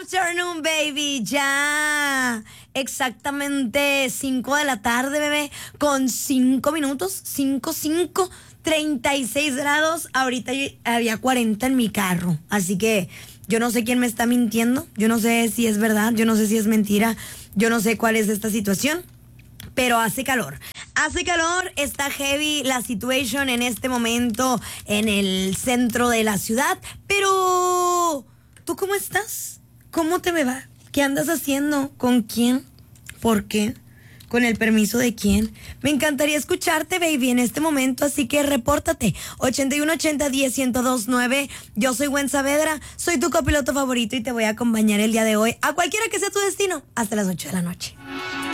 afternoon, baby. Ya exactamente 5 de la tarde, bebé. Con 5 minutos. 36 grados. Ahorita había 40 en mi carro. Así que yo no sé quién me está mintiendo. Yo no sé si es verdad. Yo no sé si es mentira. Yo no sé cuál es esta situación. Pero hace calor. Hace calor, está heavy la situación en este momento en el centro de la ciudad. Pero, ¿tú cómo estás? ¿Cómo te me va? ¿Qué andas haciendo? ¿Con quién? ¿Por qué? ¿Con el permiso de quién? Me encantaría escucharte, baby, en este momento, así que repórtate. 8180-10-1029. Yo soy Gwen Saavedra, soy tu copiloto favorito y te voy a acompañar el día de hoy a cualquiera que sea tu destino hasta las 8 de la noche.